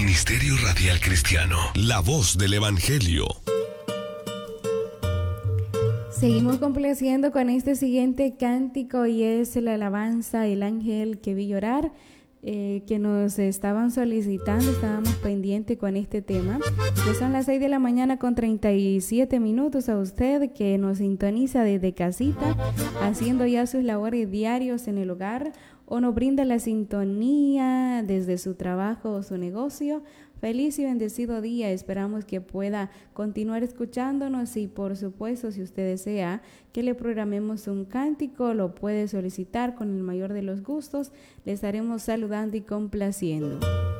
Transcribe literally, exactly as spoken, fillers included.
Ministerio Radial Cristiano, la voz del Evangelio. Seguimos complaciendo con este siguiente cántico y es la alabanza El ángel que vi llorar, eh, que nos estaban solicitando, estábamos pendientes con este tema. Que son las seis de la mañana con treinta y siete minutos. A usted que nos sintoniza desde casita, haciendo ya sus labores diarios en el hogar, o nos brinda la sintonía desde su trabajo o su negocio. Feliz y bendecido día, esperamos que pueda continuar escuchándonos y por supuesto si usted desea que le programemos un cántico, lo puede solicitar con el mayor de los gustos, le estaremos saludando y complaciendo.